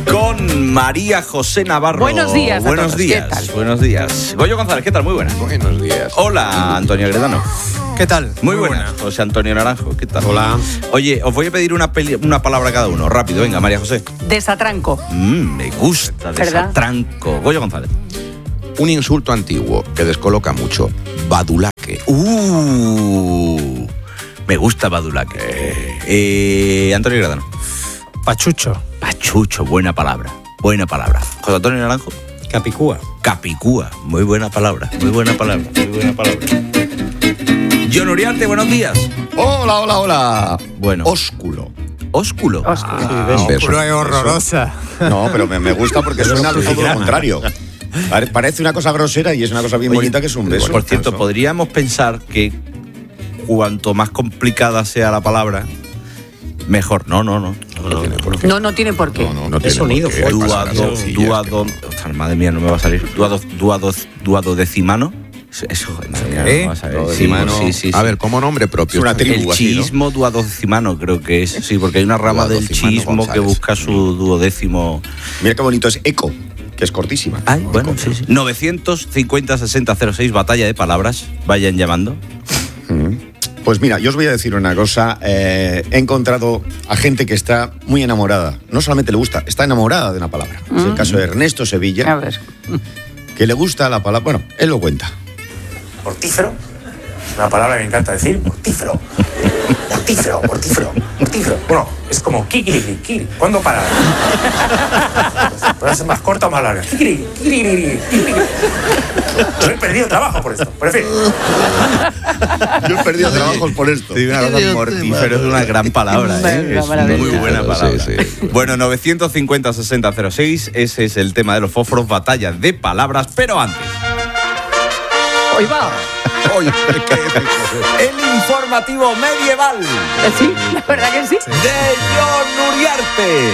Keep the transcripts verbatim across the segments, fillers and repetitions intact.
con María José Navarro. Buenos días. Buenos a todos. días. ¿Qué tal? Buenos días. Goyo González, ¿qué tal? Muy buenas. Buenos días. Hola, Antonio Agredano. ¿Qué tal? Muy, Muy buenas. buena. José Antonio Naranjo, ¿qué tal? Hola. Oye, os voy a pedir una, peli- una palabra cada uno. Rápido, venga, María José. Desatranco. Mm, me gusta, ¿Verdad? desatranco. Goyo González. Un insulto antiguo que descoloca mucho. Badulaque. Uh, me gusta Badulaque. Eh, Antonio Agredano. Pachucho. Pachucho, buena palabra. Buena palabra. José Antonio Naranjo. Capicúa. Capicúa, muy buena palabra, muy buena palabra, muy buena palabra. John Uriarte, buenos días. Hola, hola, hola. Bueno. Ósculo. Ósculo. Ósculo. Ah, Pero es eso- horrorosa. No, pero me, me gusta porque suena todo lo contrario. Pare- Parece una cosa grosera y es una cosa bien Oye, bonita que es un beso. Por cierto, podríamos pensar que cuanto más complicada sea la palabra, mejor. No, no, no. No tiene por qué. No, no tiene por qué. No, no, no Es tiene sonido por qué. fuerte. Pasa Duado, sencillas duado, que no. ostras, madre mía, no me va a salir. Duado, duado, duodecimano. Eso, madre mía, no ¿Eh? me va a salir. Sí, Duodecimano. sí, sí, A sí. ver, como nombre propio. Es una está tribu. bien. El así, ¿no? chiismo duodecimano creo que es, sí, porque hay una rama del Duodecimano chiismo que González. busca su duodécimo. Mira qué bonito es eco, que es cortísima. Ay, bueno, sí, sí. novecientos cincuenta sesenta cero seis, batalla de palabras, vayan llamando. Pues mira, yo os voy a decir una cosa. eh, he encontrado a gente que está muy enamorada. No solamente le gusta, está enamorada de una palabra. Es el caso de Ernesto A Sevilla, ver. que le gusta la palabra. Bueno, él lo cuenta. Mortífero. Es una palabra que me encanta decir. Mortífero. Mortífero, mortífero, mortífero. Bueno, es como kikiriki, kikiri. ¿Cuándo parar? ¿Puede ser más corta o más larga? Kikiriki, kikiriki, kikiriki. Yo he perdido trabajo por esto. Por fin. Yo he perdido trabajos por esto. Sí, una cosa mortífero es una gran palabra, ¿eh? Venga, Es maravilla. muy buena palabra. Sí, sí. Bueno, novecientos cincuenta sesenta cero seis, ese es el tema de los fósforos, batalla de palabras, pero antes. Hoy va. Oye, qué épico. El informativo medieval Eh, Sí, la verdad que sí. de John Uriarte.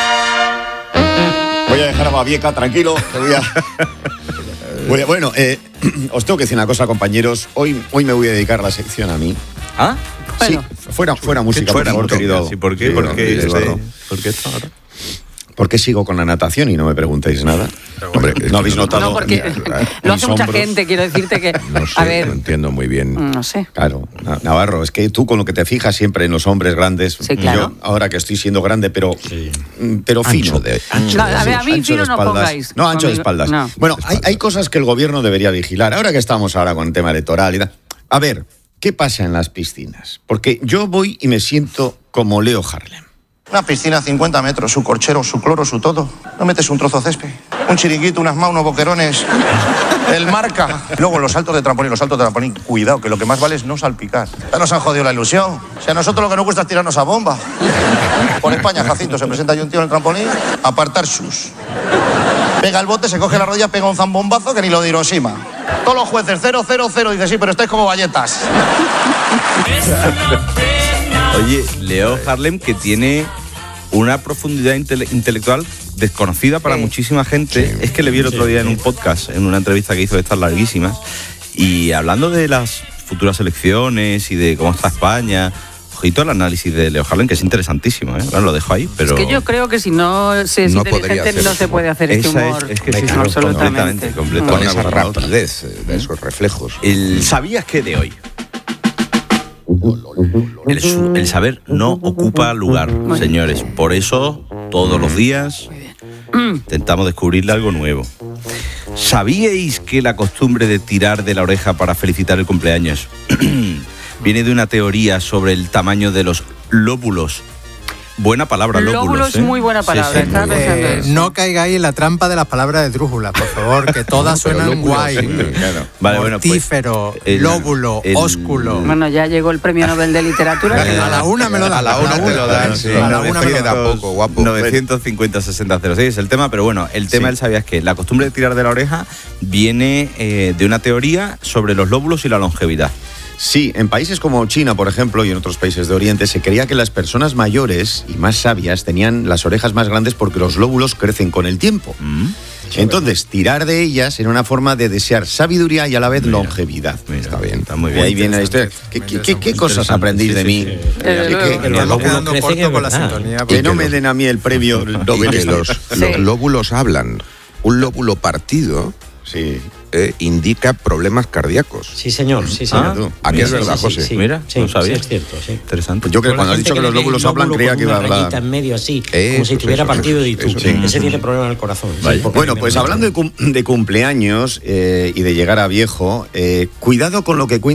Voy a dejar a Babieca tranquilo. que voy a- Voy a- bueno, eh, os tengo que decir una cosa, compañeros. Hoy, hoy me voy a dedicar la sección a mí. ¿Ah? Bueno. Sí, fuera, fuera música, por Fuera, favor, ¿por qué? querido. Sí, ¿por qué? Sí, ¿Por bueno, qué este- este- ¿Por qué esto ahora? ¿Por qué sigo con la natación y no me preguntáis nada? Hombre, no habéis notado. No, porque lo hace mis mucha hombros? gente, quiero decirte que. No sé, A ver, no entiendo muy bien. no sé. Claro, Na- Navarro, es que tú con lo que te fijas siempre en los hombres grandes, Sí, claro. yo ahora que estoy siendo grande, pero, mm, pero fino. Ancho de, ancho No, de- a ver, a mí Ancho de fino no espaldas. pongáis. No, ancho de Conmigo- espaldas. no. Bueno, hay, hay cosas que el gobierno debería vigilar. Ahora que estamos ahora con el tema electoral y tal. A ver, ¿qué pasa en las piscinas? Porque yo voy y me siento como Leo Harlem. Una piscina a cincuenta metros, su corchero, su cloro, su todo. No metes un trozo de césped, un chiringuito, unas maus, unos boquerones, el marca. Luego los saltos de trampolín, los saltos de trampolín, cuidado, que lo que más vale es no salpicar. Ya nos han jodido la ilusión. Si a nosotros lo que nos gusta es tirarnos a bomba. Por España, Jacinto, se presenta ahí un tío en el trampolín, apartar sus. Pega el bote, se coge la rodilla, pega un zambombazo que ni lo de Hiroshima. Todos los jueces, cero, cero, cero. Dice, sí, pero estáis como galletas. Oye, Leo Harlem, que tiene una profundidad intele- intelectual desconocida para Sí. muchísima gente. Sí. Es que le vi el otro día en un podcast, en una entrevista que hizo de estas larguísimas, y hablando de las futuras elecciones y de cómo está España. Ojito al análisis de Leo Harlem, que es interesantísimo, ¿eh? Bueno, lo dejo ahí, pero... Es que yo creo que si no se es No podría inteligente hacer no ese se puede hacer este Esa es- humor. es que sí, No, absolutamente. completamente, completamente. Con Mm. esa Una cosa rapidez eh, de esos reflejos. El ¿sabías qué de hoy? El, su- el saber no ocupa lugar, señores. Por eso, todos los días intentamos descubrirle algo nuevo. ¿Sabíais que la costumbre de tirar de la oreja para felicitar el cumpleaños viene de una teoría sobre el tamaño de los lóbulos? Buena palabra, lóbulos. Lóbulo es ¿eh? muy buena Sí, palabra. sí, estaba muy pensando buena. Eh, eso. no caigáis en la trampa de las palabras de drújula, por favor, que todas Pero suenan lóbulo, guay. sí, claro. Vale, bueno, pues, Mortífero, el- lóbulo, el- ósculo. Bueno, ya llegó el premio Nobel de Literatura. que- A la una me lo dan. A la una te lo dan, sí. A la Me una me lo queda dan. poco, guapo. novecientos cincuenta sesenta cero seis es el tema, pero bueno, el tema, Sí. él sabías que la costumbre de tirar de la oreja viene eh, de una teoría sobre los lóbulos y la longevidad. Sí, en países como China, por ejemplo, y en otros países de Oriente, se creía que las personas mayores y más sabias tenían las orejas más grandes porque los lóbulos crecen con el tiempo. ¿Mm? Entonces, tirar de ellas era una forma de desear sabiduría y a la vez Mira, longevidad. Mira, Está bien. está muy De bien. ahí viene la historia. ¿Qué, qué, qué, qué cosas aprendís Sí, de sí, mí? sí. Eh, Que- luego, que- Que nos vamos quedando crecen, corto es con la verdad. sintonía. que porque- no me den a mí el premio Y Nobel. que los, Sí. los lóbulos hablan. Un lóbulo partido Sí. eh, indica problemas cardíacos. Sí, señor, sí, Ah, señor. tú. Aquí es Sí, verdad, sí, José. sí, sí. Mira, Sí, no sabía. sí, es cierto, sí. Interesante. Pues yo que Con la cuando has gente dicho que le los ve el lóbulos hablan lóbulo creía con que iba a una hablar. rayita en medio así, como Eso, si tuviera eso, partido eso, de tú. eso, sí. Ese tiene problema del corazón. sí, Vaya. porque Bueno, tiene pues mucho. hablando de, cum- de cumpleaños eh, y de llegar a viejo, eh, cuidado con lo que cuenta